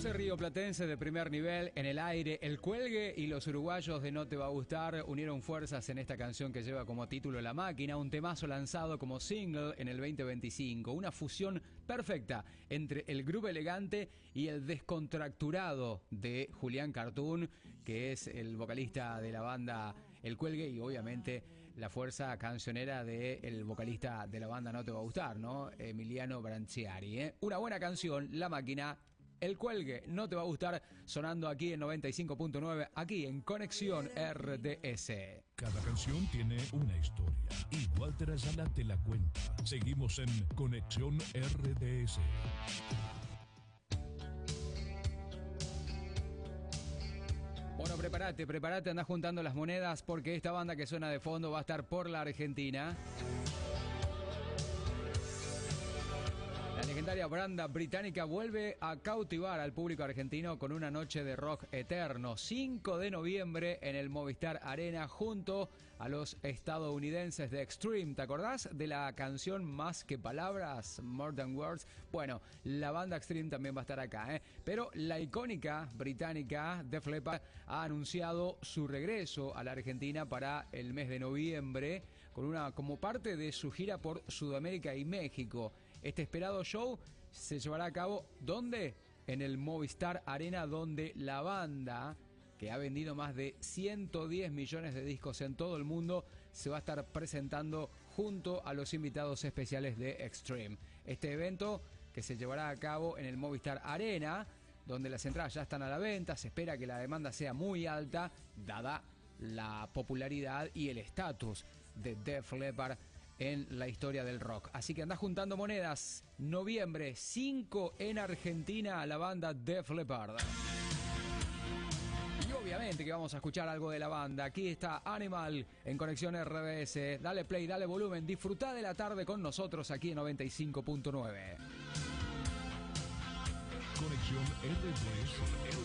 Cruce rioplatense de primer nivel en el aire. El Cuelgue y los uruguayos de No Te Va a Gustar unieron fuerzas en esta canción que lleva como título La Máquina, un temazo lanzado como single en el 2025. Una fusión perfecta entre el groove elegante y el descontracturado de Julián Cartoon, que es el vocalista de la banda El Cuelgue, y obviamente la fuerza cancionera del vocalista de la banda No Te Va a Gustar, ¿no? Emiliano Branchiari, ¿eh? Una buena canción, La Máquina. El Cuelgue, No Te Va a Gustar, sonando aquí en 95.9, aquí en Conexión RDS. Cada canción tiene una historia y Walter Ayala te la cuenta. Seguimos en Conexión RDS. Bueno, prepárate, andá juntando las monedas porque esta banda que suena de fondo va a estar por la Argentina. La legendaria banda británica vuelve a cautivar al público argentino con una noche de rock eterno. 5 de noviembre en el Movistar Arena junto a los estadounidenses de Extreme. ¿Te acordás de la canción Más que Palabras? More Than Words. Bueno, la banda Extreme también va a estar acá, ¿eh? Pero la icónica británica Def Leppard ha anunciado su regreso a la Argentina para el mes de noviembre como parte de su gira por Sudamérica y México. Este esperado show se llevará a cabo, ¿dónde? En el Movistar Arena, donde la banda, que ha vendido más de 110 millones de discos en todo el mundo, se va a estar presentando junto a los invitados especiales de Extreme. Este evento, que se llevará a cabo en el Movistar Arena, donde las entradas ya están a la venta, se espera que la demanda sea muy alta, dada la popularidad y el estatus de Def Leppard en la historia del rock. Así que andá juntando monedas. Noviembre 5 en Argentina, la banda Def Leppard. Y obviamente que vamos a escuchar algo de la banda. Aquí está Animal en Conexión RDS. Dale play, dale volumen. Disfrutá de la tarde con nosotros aquí en 95.9. Conexión RDS.